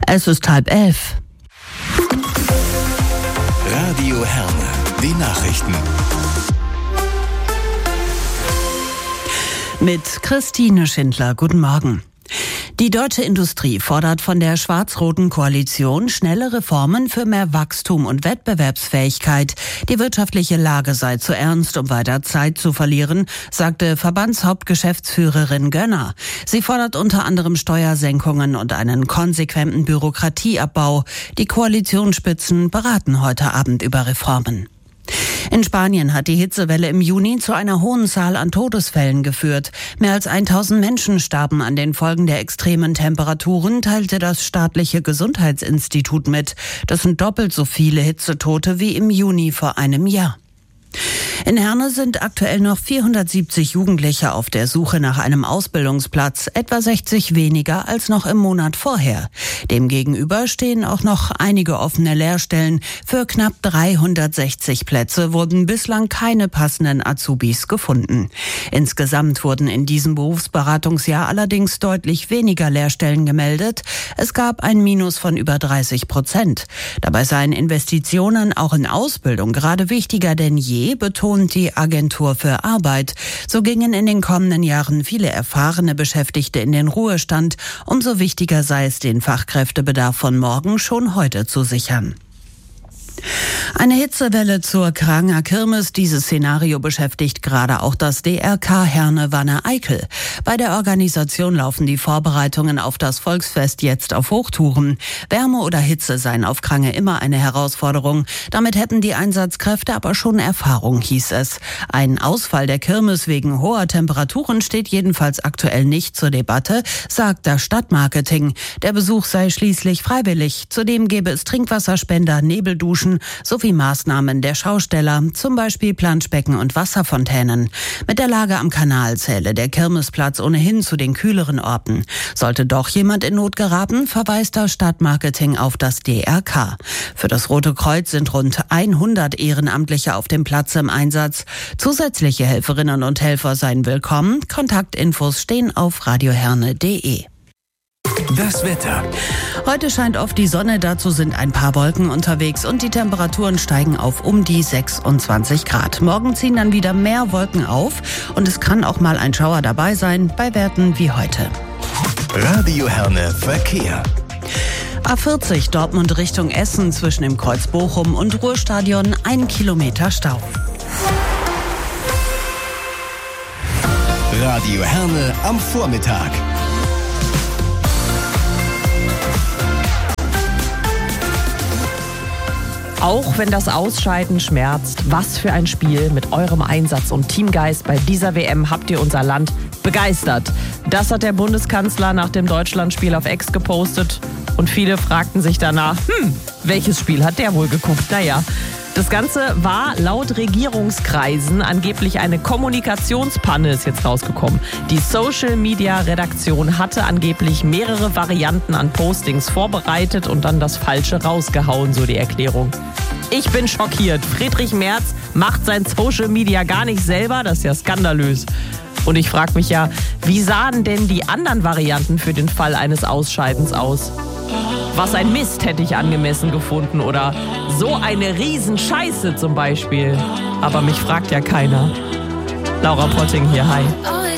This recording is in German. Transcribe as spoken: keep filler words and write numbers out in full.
Es ist halb elf. Radio Herne, die Nachrichten. Mit Christine Schindler, guten Morgen. Die deutsche Industrie fordert von der schwarz-roten Koalition schnelle Reformen für mehr Wachstum und Wettbewerbsfähigkeit. Die wirtschaftliche Lage sei zu ernst, um weiter Zeit zu verlieren, sagte Verbandshauptgeschäftsführerin Gönner. Sie fordert unter anderem Steuersenkungen und einen konsequenten Bürokratieabbau. Die Koalitionsspitzen beraten heute Abend über Reformen. In Spanien hat die Hitzewelle im Juni zu einer hohen Zahl an Todesfällen geführt. Mehr als tausend Menschen starben an den Folgen der extremen Temperaturen, teilte das staatliche Gesundheitsinstitut mit. Das sind doppelt so viele Hitzetote wie im Juni vor einem Jahr. In Herne sind aktuell noch vierhundertsiebzig Jugendliche auf der Suche nach einem Ausbildungsplatz, etwa sechzig weniger als noch im Monat vorher. Demgegenüber stehen auch noch einige offene Lehrstellen. Für knapp dreihundertsechzig Plätze wurden bislang keine passenden Azubis gefunden. Insgesamt wurden in diesem Berufsberatungsjahr allerdings deutlich weniger Lehrstellen gemeldet. Es gab ein Minus von über dreißig Prozent. Dabei seien Investitionen auch in Ausbildung gerade wichtiger denn je, betont die Agentur für Arbeit. So gingen in den kommenden Jahren viele erfahrene Beschäftigte in den Ruhestand. Umso wichtiger sei es, den Fachkräftebedarf von morgen schon heute zu sichern. Eine Hitzewelle zur Kranger Kirmes. Dieses Szenario beschäftigt gerade auch das D R K Herne-Wanne-Eickel. Bei der Organisation laufen die Vorbereitungen auf das Volksfest jetzt auf Hochtouren. Wärme oder Hitze seien auf Krange immer eine Herausforderung. Damit hätten die Einsatzkräfte aber schon Erfahrung, hieß es. Ein Ausfall der Kirmes wegen hoher Temperaturen steht jedenfalls aktuell nicht zur Debatte, sagt das Stadtmarketing. Der Besuch sei schließlich freiwillig. Zudem gäbe es Trinkwasserspender, Nebelduschen sowie Maßnahmen der Schausteller, zum Beispiel Planschbecken und Wasserfontänen. Mit der Lage am Kanal zähle der Kirmesplatz ohnehin zu den kühleren Orten. Sollte doch jemand in Not geraten, verweist das Stadtmarketing auf das D R K. Für das Rote Kreuz sind rund hundert Ehrenamtliche auf dem Platz im Einsatz. Zusätzliche Helferinnen und Helfer seien willkommen. Kontaktinfos stehen auf radioherne punkt de. Das Wetter. Heute scheint oft die Sonne, dazu sind ein paar Wolken unterwegs und die Temperaturen steigen auf um die sechsundzwanzig Grad. Morgen ziehen dann wieder mehr Wolken auf und es kann auch mal ein Schauer dabei sein, bei Werten wie heute. Radio Herne Verkehr. A vierzig Dortmund Richtung Essen zwischen dem Kreuz Bochum und Ruhrstadion ein Kilometer Stau. Radio Herne am Vormittag. Auch wenn das Ausscheiden schmerzt, was für ein Spiel. Mit eurem Einsatz und Teamgeist bei dieser W M habt ihr unser Land begeistert. Das hat der Bundeskanzler nach dem Deutschlandspiel auf X gepostet. Und viele fragten sich danach, hm, welches Spiel hat der wohl geguckt? Naja, das Ganze war laut Regierungskreisen angeblich eine Kommunikationspanne, ist jetzt rausgekommen. Die Social-Media-Redaktion hatte angeblich mehrere Varianten an Postings vorbereitet und dann das Falsche rausgehauen, so die Erklärung. Ich bin schockiert. Friedrich Merz macht sein Social-Media gar nicht selber, das ist ja skandalös. Und ich frage mich ja, wie sahen denn die anderen Varianten für den Fall eines Ausscheidens aus? Was ein Mist hätte ich angemessen gefunden oder so eine Riesenscheiße zum Beispiel. Aber mich fragt ja keiner. Laura Potting hier, hi.